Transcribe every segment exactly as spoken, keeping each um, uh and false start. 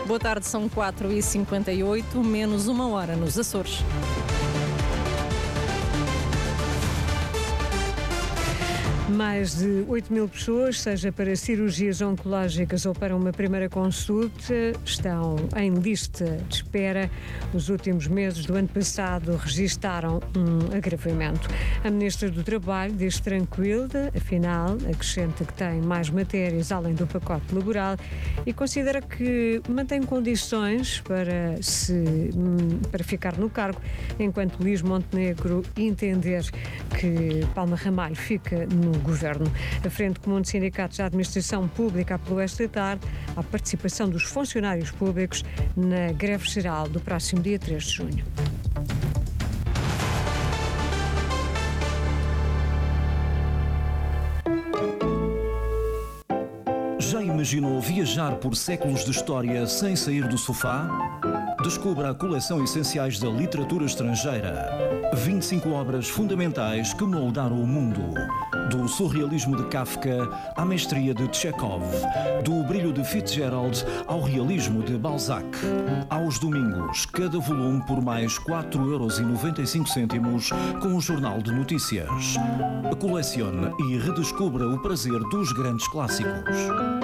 Boa tarde, são quatro e cinquenta e oito, menos uma hora nos Açores. Mais de oito mil pessoas, seja para cirurgias oncológicas ou para uma primeira consulta, estão em lista de espera. Os últimos meses do ano passado registaram um agravamento. A Ministra do Trabalho diz tranquila, afinal, acrescenta que tem mais matérias além do pacote laboral e considera que mantém condições para, se, para ficar no cargo, enquanto Luís Montenegro entender que Palma Ramalho fica no Governo. A Frente Comum de Sindicatos da Administração Pública apelou esta tarde à participação dos funcionários públicos na greve geral do próximo dia três de junho. Já imaginou viajar por séculos de história sem sair do sofá? Descubra a coleção Essenciais da Literatura Estrangeira. vinte e cinco obras fundamentais que moldaram o mundo. Do surrealismo de Kafka à mestria de Chekhov. Do brilho de Fitzgerald ao realismo de Balzac. Aos domingos, cada volume por mais quatro euros e noventa e cinco cêntimos com o Jornal de Notícias. Colecione e redescubra o prazer dos grandes clássicos.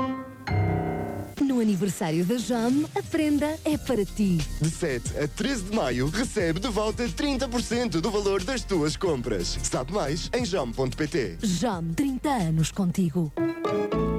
No aniversário da Jam, a prenda é para ti. De sete a treze de maio, recebe de volta trinta por cento do valor das tuas compras. Sabe mais em jam ponto pt. Jam, trinta anos contigo.